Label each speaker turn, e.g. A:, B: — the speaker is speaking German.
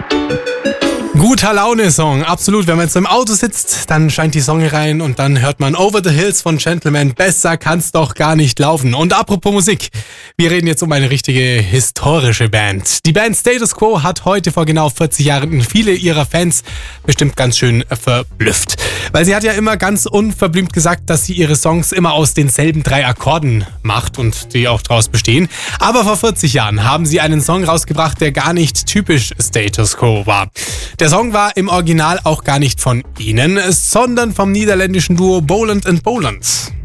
A: Guter Laune-Song, absolut. Wenn man jetzt im Auto sitzt, dann scheint die Sonne rein und dann hört man Over the Hills von Gentleman. Besser kann's doch gar nicht laufen. Und apropos Musik, wir reden jetzt um eine richtige historische Band. Die Band Status Quo hat heute vor genau 40 Jahren viele ihrer Fans bestimmt ganz schön verblüfft. Weil sie hat ja immer ganz unverblümt gesagt, dass sie ihre Songs immer aus denselben 3 Akkorden macht und die auch daraus bestehen. Aber vor 40 Jahren haben sie einen Song rausgebracht, der gar nicht typisch Status Quo war. Der Song war im Original auch gar nicht von ihnen, sondern vom niederländischen Duo Boland & Boland.